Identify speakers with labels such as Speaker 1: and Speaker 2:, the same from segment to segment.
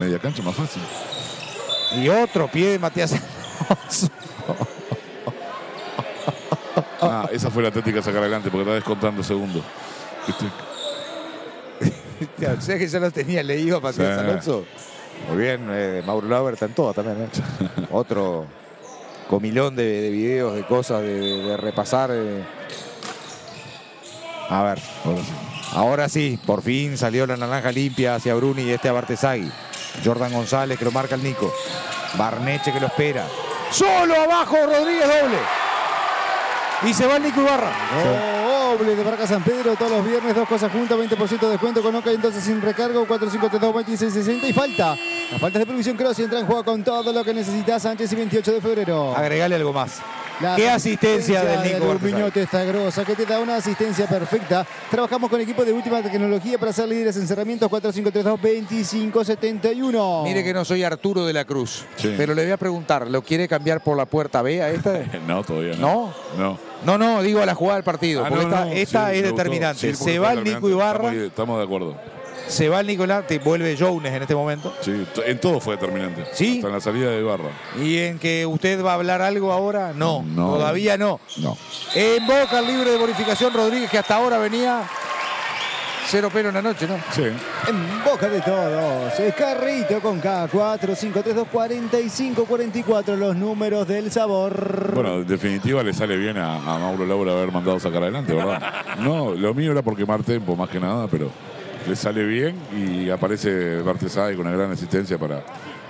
Speaker 1: media cancha más fácil.
Speaker 2: Y otro pie de Matías Alonso.
Speaker 1: Esa fue la táctica sacar adelante porque está descontando segundo.
Speaker 2: O sea que ya lo tenía leído a Matías Alonso. Muy bien, Mauro Lauber está en todas también. Otro comilón de videos, de cosas, de repasar. A ver, ahora sí, por fin salió la naranja limpia hacia Bruni y a Bartesagui. Jordan González que lo marca el Nico. Barneche que lo espera. Solo abajo Rodríguez, doble. Y se va el Nico Ibarra.
Speaker 3: Doble de Barraca San Pedro todos los viernes, dos cosas juntas, 20% de descuento con Oca y entonces sin recargo, 4-5-3-2-26-60 y falta. Las faltas de Provisión Cross y entra en juego con todo lo que necesitas Sánchez y 28 de febrero.
Speaker 2: Agregale algo más. ¿Qué asistencia del Nico
Speaker 3: Urbiñote está grosa, que te da una asistencia perfecta. Trabajamos con equipos de última tecnología para ser líderes en cerramientos. 4-5-3-2-25-71.
Speaker 2: Mire que no soy Arturo de la Cruz,
Speaker 1: sí,
Speaker 2: pero le voy a preguntar, ¿lo quiere cambiar por la puerta B a esta?
Speaker 1: No, todavía no.
Speaker 2: No, digo a la jugada del partido, porque esta
Speaker 1: sí,
Speaker 2: es determinante.
Speaker 1: Sí,
Speaker 2: se va el Nico Ibarra.
Speaker 1: Estamos de acuerdo.
Speaker 2: Se va el Nicolás, te vuelve Jones en este momento.
Speaker 1: Sí, en todo fue determinante.
Speaker 2: ¿Sí?
Speaker 1: Hasta en la salida de Ibarra.
Speaker 2: ¿Y en que usted va a hablar algo ahora? No, todavía no. En Boca, el libre de bonificación Rodríguez, que hasta ahora venía 0 pelo en la noche, ¿no?
Speaker 1: Sí.
Speaker 3: En Boca de todos, es Carrito con K, 4-5-3-2-45-44, los números del sabor.
Speaker 1: Bueno, en definitiva le sale bien a Mauro Laura haber mandado sacar adelante, ¿verdad? No, lo mío era por quemar tiempo, más que nada, pero le sale bien y aparece Bartesagui con una gran asistencia para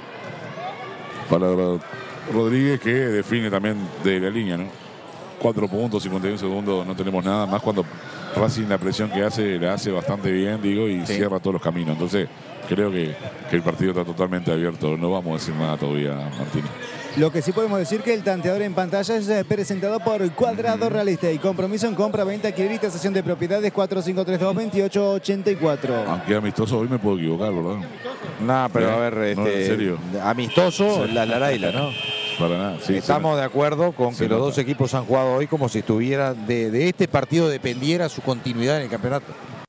Speaker 1: Rodríguez, que define también de la línea, ¿no? 4 puntos, 51 segundos, no tenemos nada más cuando Racing la presión que hace, la hace bastante bien, digo, y cierra todos los caminos. Entonces, creo que el partido está totalmente abierto. No vamos a decir nada todavía, Martínez.
Speaker 3: Lo que sí podemos decir que el tanteador en pantalla es presentado por Cuadrado Real Estate. Compromiso en compra, venta, alquiler y tasación de propiedades 4-5-3-2-28-84.
Speaker 1: Aunque amistoso, hoy me puedo equivocar, ¿verdad?
Speaker 2: No, pero a ver,
Speaker 1: no, ¿en serio?
Speaker 2: Amistoso, la Laraila, ¿no?
Speaker 1: Para nada. Sí,
Speaker 2: estamos de acuerdo con que los dos equipos han jugado hoy como si estuviera de este partido dependiera su continuidad en el campeonato.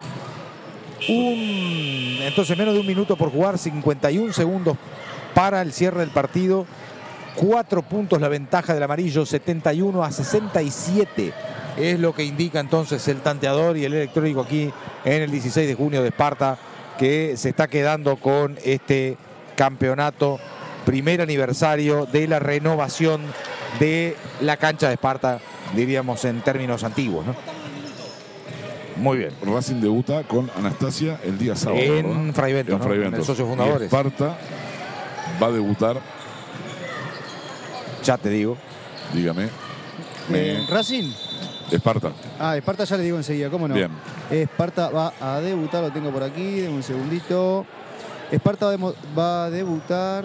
Speaker 2: Entonces menos de un minuto por jugar, 51 segundos para el cierre del partido. 4 puntos la ventaja del amarillo, 71-67. Es lo que indica entonces el tanteador y el electrónico aquí en el 16 de junio de Esparta, que se está quedando con este campeonato. Primer aniversario de la renovación de la cancha de Esparta, diríamos en términos antiguos, ¿no? Muy bien.
Speaker 1: Racing debuta con Anastasia el día sábado.
Speaker 2: En Fray Bentos,
Speaker 1: en Fray
Speaker 2: ¿no?
Speaker 1: Bentos.
Speaker 2: En el socio fundadores.
Speaker 1: Y Esparta va a debutar.
Speaker 2: Ya te digo.
Speaker 1: Dígame.
Speaker 3: ¿Racing?
Speaker 1: Esparta.
Speaker 3: Esparta ya le digo enseguida, ¿cómo no?
Speaker 1: Bien.
Speaker 3: Esparta va a debutar, lo tengo por aquí, denme un segundito. Esparta va a debutar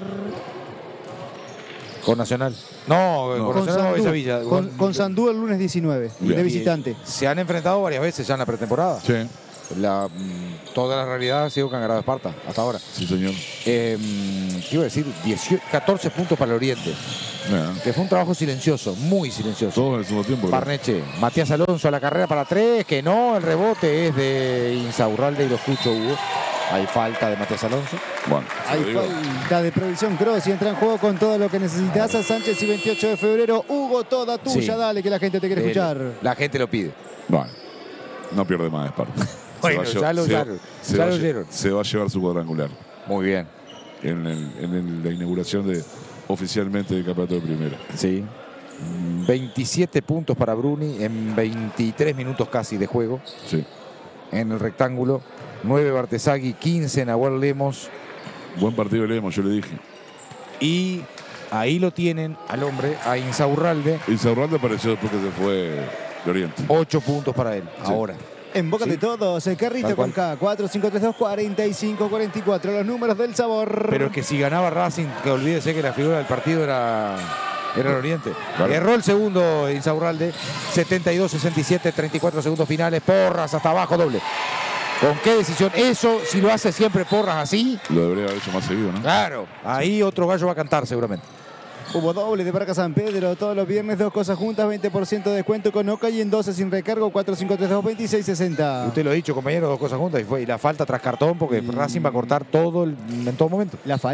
Speaker 2: con Nacional. No, con Nacional
Speaker 3: Sandú,
Speaker 2: Bellavilla.
Speaker 3: Con Sandú el lunes 19, de visitante.
Speaker 2: Se han enfrentado varias veces ya en la pretemporada.
Speaker 1: Sí.
Speaker 2: Toda la realidad ha sido que han ganado Esparta hasta ahora.
Speaker 1: Sí, señor.
Speaker 2: ¿Qué iba a decir? 14 puntos para el Oriente. Que fue un trabajo silencioso, muy silencioso.
Speaker 1: Todo en el segundo tiempo.
Speaker 2: Parneche, Matías Alonso a la carrera para 3, que no, el rebote es de Insaurralde y lo escucho, Hugo. Hay falta de Matías Alonso.
Speaker 1: Bueno,
Speaker 3: hay falta de Provisión Cross y entra en juego con todo lo que necesitas a Sánchez y 28 de febrero. Hugo, toda tuya, sí. Dale que la gente te quiere escuchar.
Speaker 2: La gente lo pide.
Speaker 1: Bueno, no pierde más Esparta.
Speaker 2: Bueno, ya lo oyeron.
Speaker 1: Se va a llevar su cuadrangular.
Speaker 2: Muy bien.
Speaker 1: En la inauguración oficialmente del campeonato de primera.
Speaker 2: Sí. 27 puntos para Bruni en 23 minutos casi de juego.
Speaker 1: Sí.
Speaker 2: En el rectángulo. 9 Bartesagui, 15 Nahuel Lemos.
Speaker 1: Buen partido de Lemos, yo le dije.
Speaker 2: Y ahí lo tienen al hombre, a Insaurralde.
Speaker 1: Insaurralde apareció después que se fue de Oriente.
Speaker 2: 8 puntos para él, sí. Ahora.
Speaker 3: En boca de todos, el Carrito con K, 4-5-3-2-45-44, los números del sabor.
Speaker 2: Pero es que si ganaba Racing, que olvídese que la figura del partido era el Oriente. Vale. Erró el segundo Insaurralde, 72-67, 34 segundos finales, Porras hasta abajo, doble. ¿Con qué decisión? Eso, si lo hace siempre Porras así.
Speaker 1: Lo debería haber hecho más seguido, ¿no?
Speaker 2: Claro, ahí otro gallo va a cantar seguramente.
Speaker 3: Hubo doble de Barca San Pedro todos los viernes, dos cosas juntas, 20% de descuento con Oca y en 12 sin recargo, 4-5-3-2-26-60.
Speaker 2: Usted lo ha dicho, compañero, dos cosas juntas y la falta tras cartón porque Racing va a cortar todo en todo momento.
Speaker 3: La falta.